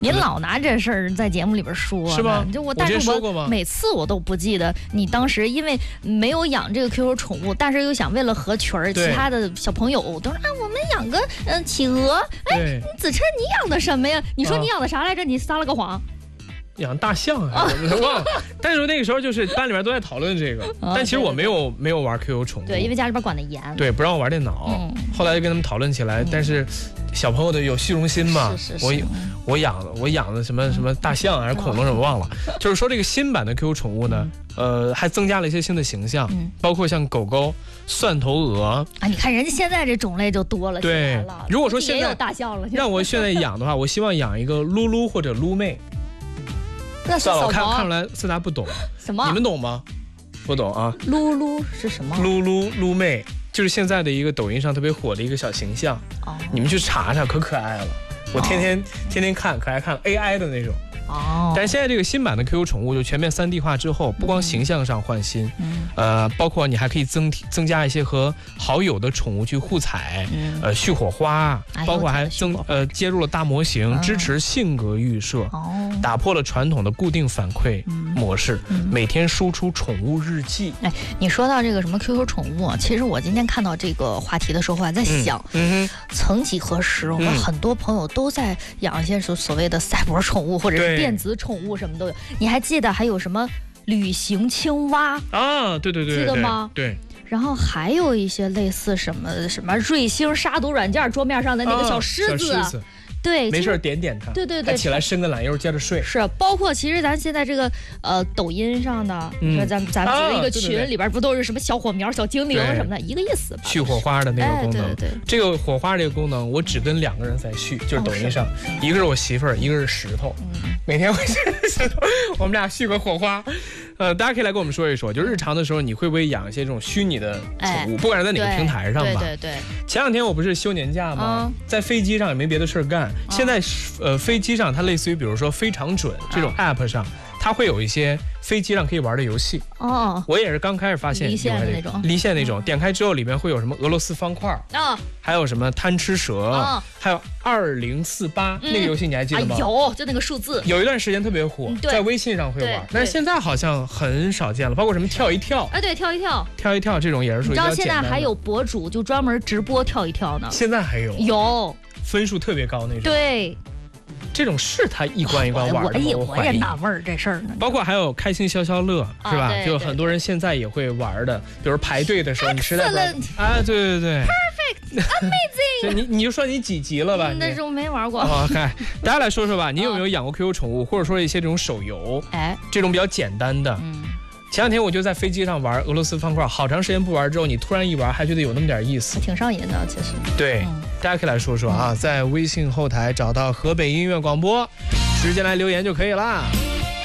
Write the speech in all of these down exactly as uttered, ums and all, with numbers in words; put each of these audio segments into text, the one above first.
你老拿这事儿在节目里边说， 是吗？ 就我， 但是我每次我都不记得你当时因为没有养这个 Q Q 宠物，但是又想为了合群儿，其他的小朋友都说啊，我们养个嗯、呃、企鹅。哎，子琛你养的什么呀？你说你养的啥来着？啊、你撒了个谎。 养大象啊，我忘了。但是那个时候就是班里面都在讨论这个， 啊、 但其实我没有没有玩 Q Q 宠物， 对，因为家里边管得严， 对，不让我玩电脑。嗯、后来就跟他们讨论起来，嗯、但是小朋友的有虚荣心嘛， 是是是我我养我养的什么什么大象还是恐龙什么忘了，嗯、就是说这个新版的 Q Q 宠物呢，嗯、呃，还增加了一些新的形象，嗯、包括像狗狗、蒜头鹅啊，你看人家现在这种类就多了， 对，如果说现在也有大象了， 让我现在养的话，我希望养一个噜噜或者噜妹。 那算了，我看看出来四大不懂什么？ 你们懂吗？不懂啊。 噜噜是什么？ 噜噜噜妹就是现在的一个抖音上特别火的一个小形象，哦、你们去查查，可可爱了。我天天、哦、天天看，可爱看 A I 的那种。哦。但是现在这个新版的 Q Q 宠物就全面三 D 化之后，不光形象上换新，嗯、呃，包括你还可以增增加一些和好友的宠物去互踩，嗯、呃，续火花，哎、包括还增呃接入了大模型，嗯、支持性格预设，哦、打破了传统的固定反馈模式，嗯、每天输出宠物日记。 哎，你说到这个什么 Q Q 宠物啊，其实我今天看到这个话题的时候，我还在想，嗯，嗯曾几何时，我们很多朋友都在养一些所所谓的赛博宠物，或者是电子宠物什么都有。你还记得还有什么旅行青蛙啊？对对对， 记得吗？ 对。 然后还有一些类似什么什么瑞星杀毒软件桌面上的那个小狮子。 啊，小狮子对， 没事点点它， 对对对， 起来伸个懒腰接着睡。 是，包括其实咱现在这个呃抖音上的，你说咱咱们几个一个群里边不都是什么小火苗、小精灵什么的，一个意思。 续火花的那个功能， 对对。 这个火花这个功能，我只跟两个人在续，就是抖音上，一个是我媳妇儿，一个是石头。每天会石头，我们俩续个火花。呃，大家可以来跟我们说一说，就日常的时候你会不会养一些这种虚拟的宠物，不管是在哪个平台上吧。 对对对。 前两天我不是休年假吗？在飞机上也没别的事干，现在。呃，飞机上它类似于比如说非常准这种 app 上，它会有一些飞机上可以玩的游戏。哦，我也是刚开始发现离线那种， 离线那种，点开之后里面会有什么俄罗斯方块啊，还有什么贪吃蛇，还有二零四八那个游戏你还记得吗？ 有，就那个数字， 有一段时间特别火，在微信上会玩，但是现在好像很少见了。包括什么跳一跳， 哎，对，跳一跳， 跳一跳这种也是属于比较简单的。 你知道现在还有博主就专门直播跳一跳呢？ 现在还有， 有分数特别高那种。 对。 这种是他一关一关玩的， 我也我也纳闷这事儿呢。 包括还有开心消消乐，是吧？就很多人现在也会玩的，比如排队的时候，你实在不啊，对对对 ，perfect amazing。 你你就说你几级了吧？ 那是我没玩过。 OK， 大家来说说吧，你有没有养过 Q Q 宠物，或者说一些这种手游？哎，这种比较简单的。嗯。前两天我就在飞机上玩俄罗斯方块，好长时间不玩之后，你突然一玩，还觉得有那么点意思， 挺上瘾的。其实， 对，嗯、大家可以来说说啊，在微信后台找到河北音乐广播，直接来留言就可以啦。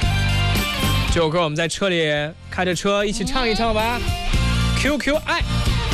这首歌我们在车里开着车一起唱一唱吧。嗯、Q Q 爱。